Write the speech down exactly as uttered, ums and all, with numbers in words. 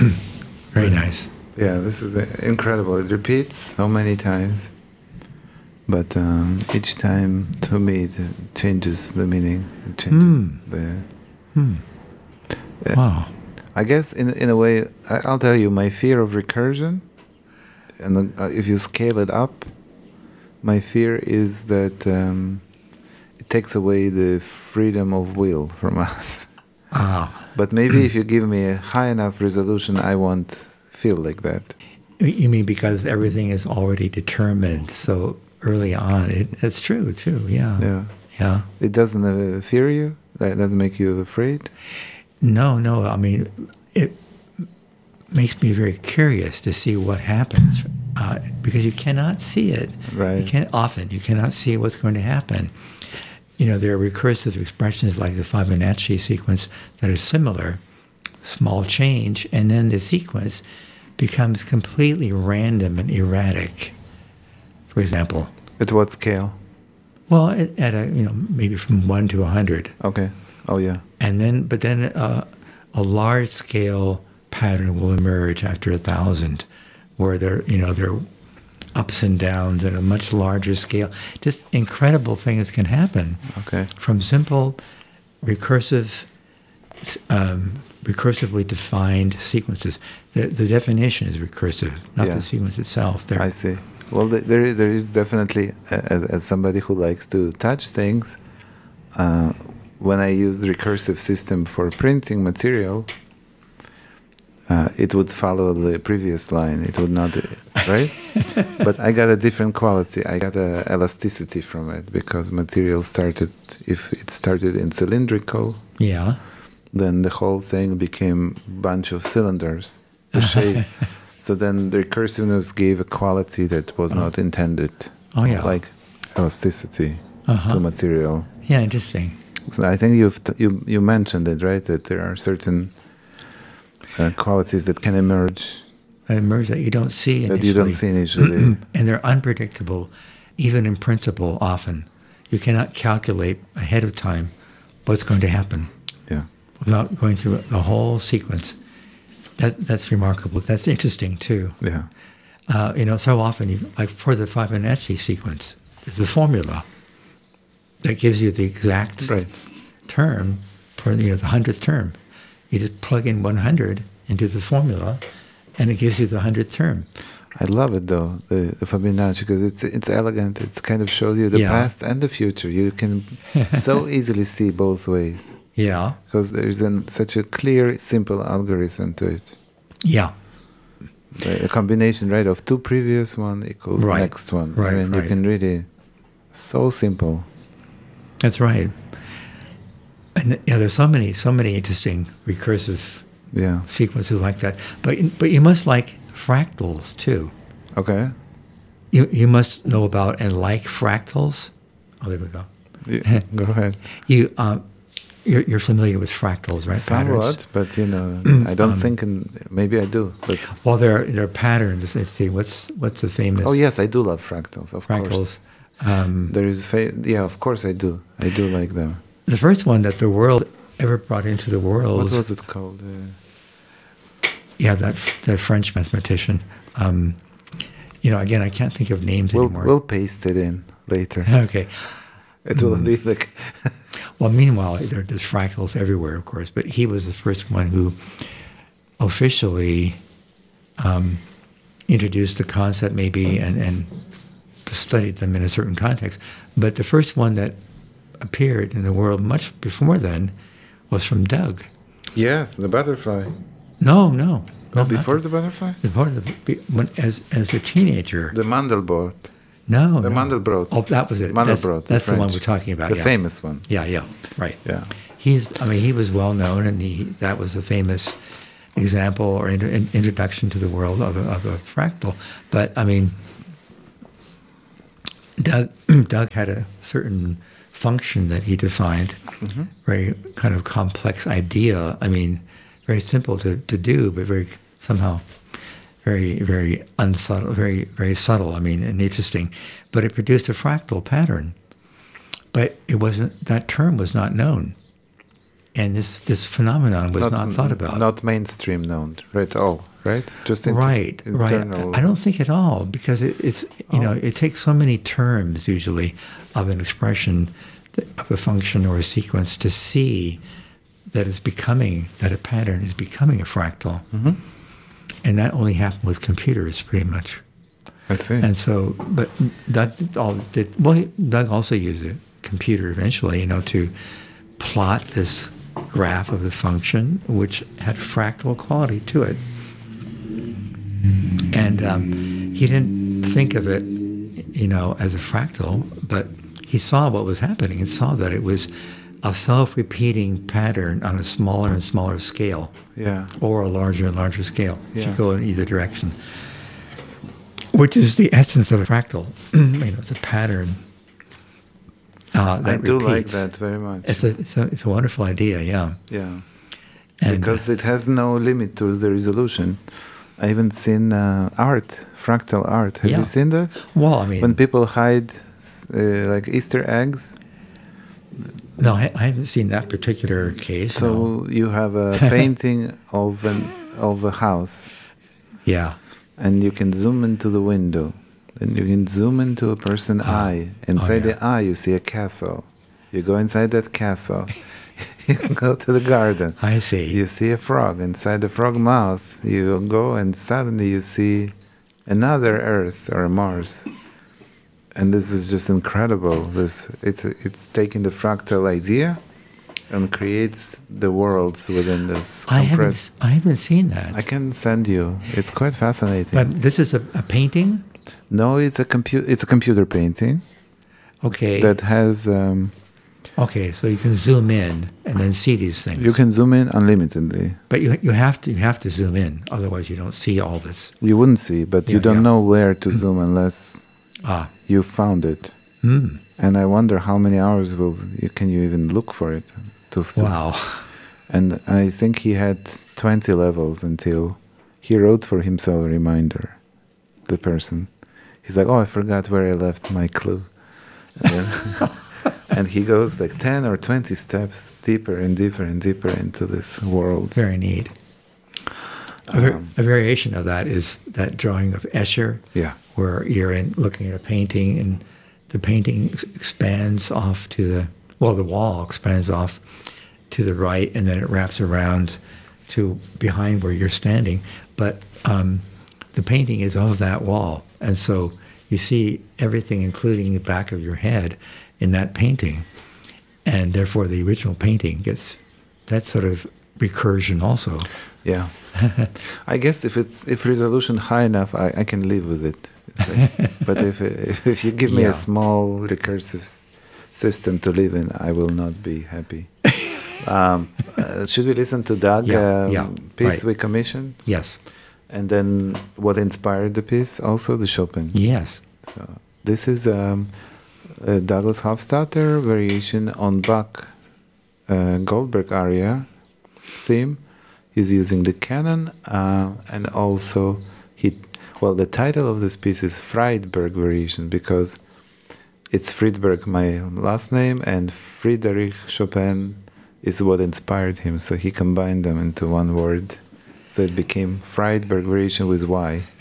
Very nice. Yeah, this is uh, incredible. It repeats so many times, but um, each time, to me, it changes the meaning. It changes Mm. the. Hmm. Uh, Wow. I guess in in a way, I, I'll tell you my fear of recursion, and uh, if you scale it up, my fear is that um, it takes away the freedom of will from us. Ah. But maybe if you give me a high enough resolution, I won't feel like that. You mean because everything is already determined so early on? It, it's true, too. Yeah. Yeah. Yeah. It doesn't uh, fear you? That doesn't make you afraid? No, no. I mean, it makes me very curious to see what happens uh, because you cannot see it. Right. You can't often. You cannot see what's going to happen. You know, there are recursive expressions like the Fibonacci sequence that are similar, small change, and then the sequence becomes completely random and erratic. For example, At what scale? well, at, at a you know maybe from one to a hundred, Okay. Oh, yeah. and then but then uh, a large scale pattern will emerge after a thousand, where there you know there are ups and downs at a much larger scale. Just incredible things can happen. Okay. From simple recursive, um, recursively defined sequences. The, the definition is recursive, not Yeah. the sequence itself. They're, I see. Well, th- there is, there is definitely, uh, as, as somebody who likes to touch things, uh, when I use the recursive system for printing material, uh, it would follow the previous line. It would not, uh, right? But I got a different quality. I got a elasticity from it because material started, if it started in cylindrical, yeah. then the whole thing became a bunch of cylinders. The shape. So then the recursiveness gave a quality that was not intended. Oh, yeah. Like elasticity Uh-huh. to material. Yeah, interesting. So I think you've t- you you mentioned it, right? That there are certain uh, qualities that can emerge They emerge that you don't see initially. that you don't see initially. And they're unpredictable, even in principle, often. You cannot calculate ahead of time what's going to happen Yeah. without going through the whole sequence. That That's remarkable. That's interesting, too. Yeah. Uh, you know, so often, you, like for the Fibonacci sequence, there's a formula that gives you the exact Right. term for you know the hundredth term. You just plug in one hundred into the formula, and it gives you the hundredth term. I love it though, the, the Fibonacci, because it's it's elegant. It kind of shows you the Yeah. past and the future. You can so easily see both ways Yeah, because there's an, such a clear, simple algorithm to it. yeah, The, the combination, right, of two previous one equals Right. next one. Right, I mean, right. you can really, so simple. that's right. And yeah, there's so many, so many interesting recursive Yeah. sequences like that. But but you must like fractals too. Okay. You you must know about and like fractals. Oh, there we go. You, go ahead. You um, you're, you're familiar with fractals, right? Somewhat, Patterns. but you know, I don't think, in, maybe I do. But Well, there there are patterns. Let's see. What's what's the famous? oh yes, I do love fractals. Of course. fractals. Um, There is, fa- yeah, of course I do. I do like them. the first one that the world ever brought into the world. What was it called? Uh, Yeah, that that French mathematician. Um, you know, again, I can't think of names we'll anymore. we'll paste it in later. Okay. It will be like Well, meanwhile, there, there's fractals everywhere, of course, but he was the first one who officially um, introduced the concept, maybe, and, and studied them in a certain context. But the first one that appeared in the world much before then was from Doug. yes, the butterfly. No, no. No, not before the- the butterfly. before the, be- when, as as a teenager. The Mandelbrot. no, The no. Mandelbrot. Oh, that was it. Mandelbrot. That's, that's the one French. we're talking about. The yeah. famous one. Yeah, yeah, right. Yeah. He's. I mean, he was well known, and he that was a famous example or inter, in, introduction to the world of a, of a fractal. But I mean, Doug Doug had a certain function that he defined, Mm-hmm. very kind of complex idea. I mean, very simple to, to do, but very somehow very very unsubtle, very very subtle. I mean, and interesting. But it produced a fractal pattern. But it wasn't. That term was not known. and this this phenomenon was not, thought about. Not mainstream known at all, right? Just inter- right, internal. right. I don't think at all, because it, it's you Oh. know it takes so many terms usually of an expression, of a function or a sequence to see that it's becoming that a pattern is becoming a fractal, Mhm. and that only happened with computers, pretty much. I see. And so, but Doug all did well. Doug also used a computer eventually, you know, to plot this graph of the function, which had fractal quality to it. And um, he didn't think of it, you know, as a fractal, but he saw what was happening and saw that it was a self-repeating pattern on a smaller and smaller scale, yeah. or a larger and larger scale, if Yeah. you go in either direction, which is the essence of a fractal. You know, it's a pattern uh, that I do like repeats. that very much. It's a, it's a it's a wonderful idea, yeah. Yeah. And, Because it has no limit to the resolution. I haven't seen uh, art, fractal art. Have Yeah. you seen that? well, I mean, When people hide uh, like Easter eggs, no, I, I haven't seen that particular case. so no. you have a painting of an of a house, Yeah, and you can zoom into the window, and you can zoom into a person's Ah. eye. Inside yeah. the eye, you see a castle. You go inside that castle. You go to the garden. I see. You see a frog. Inside the frog mouth, you go and suddenly you see another Earth or Mars. And this is just incredible. This it's it's taking the fractal idea and creates the worlds within this. I haven't compressed- s- I haven't seen that. I can send you. It's quite fascinating. But this is a, a painting. no, it's a compu- It's a computer painting Okay. that has. Um, okay, so you can zoom in and then see these things. you can zoom in unlimitedly. but you you have to you have to zoom in, otherwise you don't see all this. You wouldn't see, but you Yeah, don't yeah. know where to zoom unless Ah. you found it. Hmm. And I wonder how many hours will you, can you even look for it? To, to- Wow. And I think he had twenty levels until he wrote for himself a reminder. The person, he's like, "Oh, I forgot where I left my clue," and, then, and he goes like ten or twenty steps deeper and deeper and deeper into this world. Very neat. A, var- Um, a variation of that is that drawing of Escher, Yeah, where you're in looking at a painting and the painting ex- expands off to the, well, the wall expands off to the right, and then it wraps around to behind where you're standing. But um, the painting is of that wall. And so you see everything, including the back of your head, in that painting. And therefore the original painting gets that sort of recursion also. yeah. I guess if it's if resolution high enough, I, I can live with it. It's like- but if, if if you give me Yeah. a small recursive s- system to live in, I will not be happy. um, uh, should we listen to Doug Yeah, um, yeah, piece right. we commissioned, Yes. and then what inspired the piece? Also the Chopin. Yes. So this is um, a Douglas Hofstadter variation on Bach uh, Goldberg aria theme. He's using the canon uh, and also he. Well, the title of this piece is Friedberg variation because it's Friedberg, my last name, and Friedrich Chopin is what inspired him. So he combined them into one word. So it became Friedberg variation with Y.